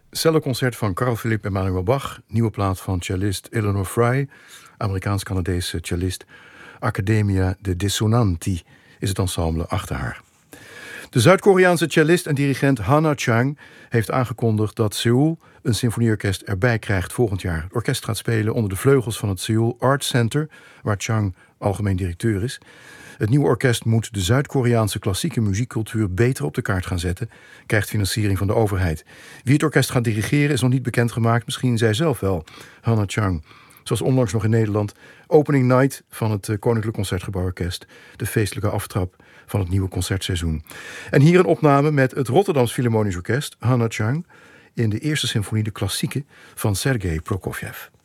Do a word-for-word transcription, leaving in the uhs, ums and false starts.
Celloconcert van Carl Philipp Emanuel Bach. Nieuwe plaat van cellist Eleanor Fry, Amerikaans-Canadese cellist. Accademia de Dissonanti is het ensemble achter haar. De Zuid-Koreaanse cellist en dirigent Hana Chang heeft aangekondigd dat Seoul een symfonieorkest erbij krijgt volgend jaar. Het orkest gaat spelen onder de vleugels van het Seoul Art Center, waar Chang algemeen directeur is. Het nieuwe orkest moet de Zuid-Koreaanse klassieke muziekcultuur beter op de kaart gaan zetten, krijgt financiering van de overheid. Wie het orkest gaat dirigeren is nog niet bekendgemaakt, misschien zij zelf wel, Hana Chang. Zoals onlangs nog in Nederland, opening night van het Koninklijk Concertgebouworkest, de feestelijke aftrap van het nieuwe concertseizoen. En hier een opname met het Rotterdams Philharmonisch Orkest, Hana Chang, in de eerste symfonie, de klassieke, van Sergei Prokofjev.